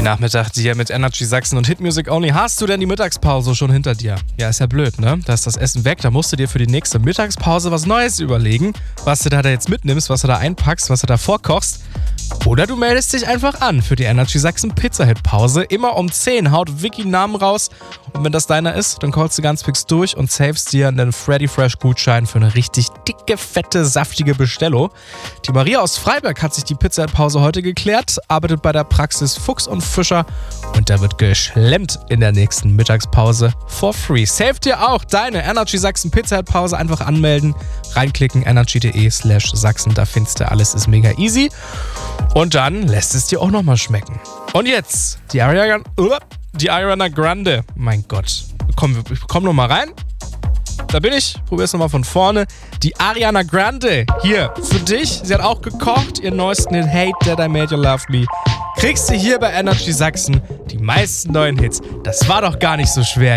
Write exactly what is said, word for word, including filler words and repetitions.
Nachmittag hier mit Energy Sachsen und Hit Music Only. Hast du denn die Mittagspause schon hinter dir? Ja, ist ja blöd, ne? Da ist das Essen weg, da musst du dir für die nächste Mittagspause was Neues überlegen, was du da jetzt mitnimmst, was du da einpackst, was du da vorkochst. Oder du meldest dich einfach an für die Energy Sachsen Pizza Hit Pause. Immer um zehn haut Vicky einen Namen raus. Und wenn das deiner ist, dann callst du ganz fix durch und savest dir einen Freddy Fresh Gutschein für eine richtig dicke, fette, saftige Bestellung. Die Maria aus Freiberg hat sich die Pizza Hit Pause heute geklärt, arbeitet bei der Praxis Fuchs und Fischer und da wird geschlemmt in der nächsten Mittagspause for free. Save dir auch deine Energy Sachsen Pizza Hit Pause. Einfach anmelden, reinklicken, energy.de slash Sachsen. Da findest du alles, ist mega easy. Und dann lässt es dir auch nochmal schmecken. Und jetzt die Ariana, uh, die Ariana Grande. Mein Gott. Komm, komm noch mal rein. Da bin ich. Probier's nochmal von vorne. Die Ariana Grande hier für dich. Sie hat auch gekocht. Ihren neuesten Hit Hate That I Made You Love Me. Kriegst du hier bei Energy Sachsen die meisten neuen Hits. Das war doch gar nicht so schwer.